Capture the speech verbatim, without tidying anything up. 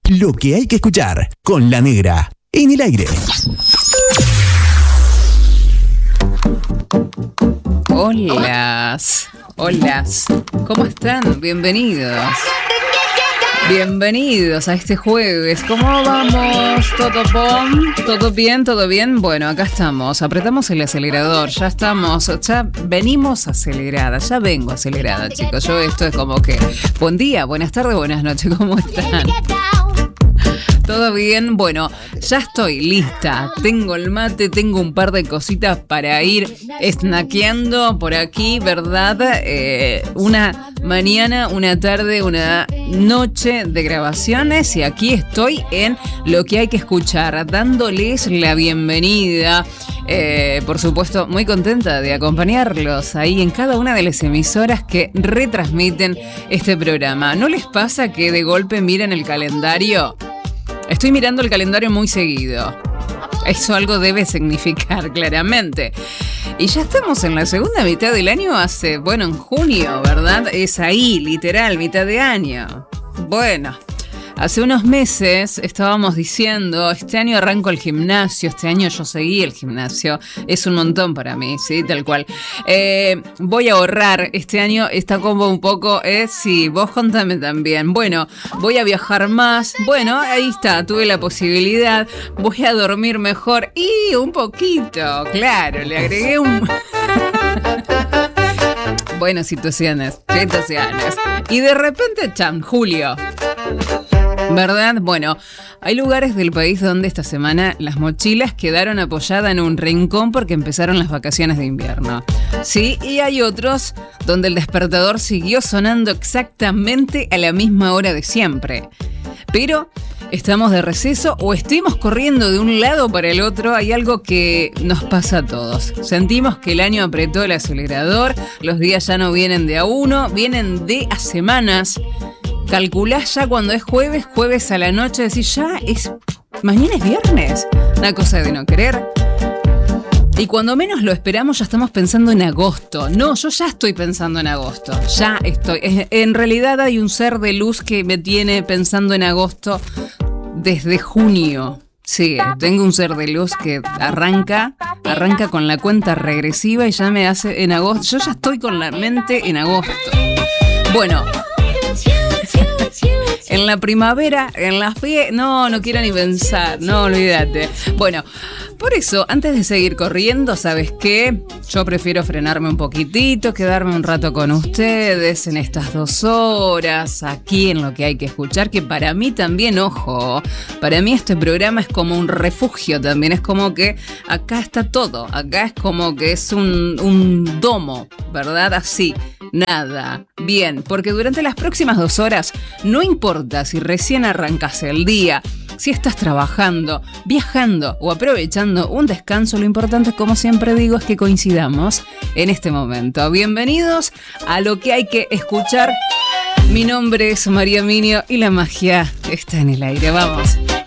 Lo que hay que escuchar con La Negra en el aire. Hola, hola, ¿cómo están? Bienvenidos. Bienvenidos a este jueves. ¿Cómo vamos? ¿Todo bom? ¿Todo bien? ¿Todo bien? Bueno, acá estamos. Apretamos el acelerador. Ya estamos. Ya venimos acelerada. Ya vengo acelerada, chicos. Yo esto es como que... Buen día, buenas tardes, buenas noches. ¿Cómo están? ¿Todo bien? Bueno, ya estoy lista. Tengo el mate, tengo un par de cositas para ir snackeando por aquí, ¿verdad? Eh, una mañana, una tarde, una noche de grabaciones y aquí estoy en Lo que hay que escuchar, dándoles la bienvenida. Eh, por supuesto, muy contenta de acompañarlos ahí en cada una de las emisoras que retransmiten este programa. ¿No les pasa que de golpe miran el calendario? Estoy mirando el calendario muy seguido. Eso algo debe significar, claramente. Y ya estamos en la segunda mitad del año hace, bueno, en junio, ¿verdad? Es ahí, literal, mitad de año. Bueno, hace unos meses estábamos diciendo, este año arranco el gimnasio, este año yo seguí el gimnasio, es un montón para mí, sí, tal cual. Eh, voy a ahorrar, este año está como un poco, eh, sí, vos contame también. Bueno, voy a viajar más, bueno, ahí está, tuve la posibilidad, voy a dormir mejor y un poquito, claro, le agregué un... Bueno, situaciones, situaciones. Y de repente, chan, julio. ¿Verdad? Bueno, hay lugares del país donde esta semana las mochilas quedaron apoyadas en un rincón porque empezaron las vacaciones de invierno. Sí, y hay otros donde el despertador siguió sonando exactamente a la misma hora de siempre. Pero estamos de receso o estemos corriendo de un lado para el otro, hay algo que nos pasa a todos. Sentimos que el año apretó el acelerador, los días ya no vienen de a uno, vienen de a semanas. Calculás ya cuando es jueves, jueves a la noche, decís ya es... mañana es viernes. Una cosa de no querer. Y cuando menos lo esperamos ya estamos pensando en agosto. No, yo ya estoy pensando en agosto. Ya estoy. En realidad hay un ser de luz que me tiene pensando en agosto desde junio. Sí, tengo un ser de luz que arranca, arranca con la cuenta regresiva y ya me hace en agosto. Yo ya estoy con la mente en agosto. Bueno... En la primavera, en las fiestas, no, no quiero ni pensar, no, olvídate. Bueno, por eso, antes de seguir corriendo, ¿sabes qué? Yo prefiero frenarme un poquitito, quedarme un rato con ustedes en estas dos horas, aquí en Lo que hay que escuchar, que para mí también, ojo, para mí este programa es como un refugio también, es como que acá está todo, acá es como que es un, un domo, ¿verdad? Así. Nada. Bien, porque durante las próximas dos horas no importa si recién arrancas el día, si estás trabajando, viajando o aprovechando un descanso, lo importante, como siempre digo, es que coincidamos en este momento. Bienvenidos a Lo que hay que escuchar. Mi nombre es María Minio y la magia está en el aire. Vamos.